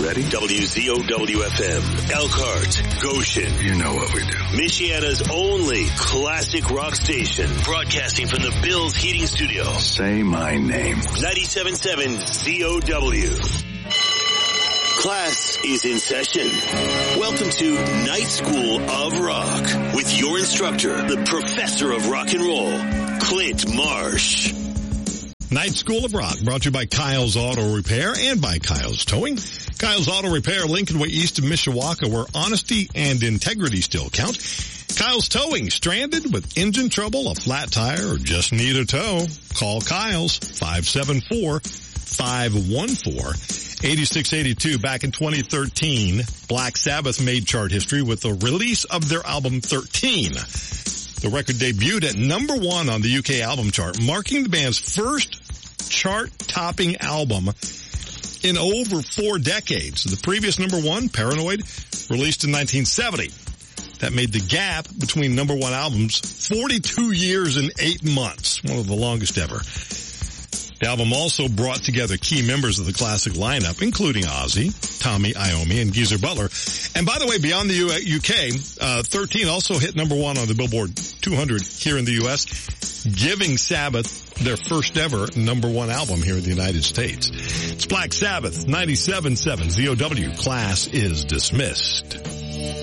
ready? WZOW-FM, Elkhart, Goshen. You know what we do. Michiana's only classic rock station, broadcasting from the Bills Heating Studio. Say my name. 97.7 ZOW. Class is in session. Welcome to Night School of Rock with your instructor, the professor of rock and roll, Clint Marsh. Night School of Rock, brought to you by Kyle's Auto Repair and by Kyle's Towing. Kyle's Auto Repair, Lincoln Way east of Mishawaka, where honesty and integrity still count. Kyle's Towing, stranded with engine trouble, a flat tire, or just need a tow? Call Kyle's 574-514-8682. Back in 2013, Black Sabbath made chart history with the release of their album 13. The record debuted at number 1 on the UK album chart, marking the band's first chart-topping album in over 4 decades. The previous number 1, Paranoid, released in 1970. That made the gap between number 1 albums 42 years and 8 months, one of the longest ever. The album also brought together key members of the classic lineup, including Ozzy, Tommy Iommi, and Geezer Butler. And by the way, beyond the UK, 13 also hit number 1 on the Billboard 200 here in the U.S., giving Sabbath their first ever number 1 album here in the United States. It's Black Sabbath, 97.7 ZOW. Class is dismissed.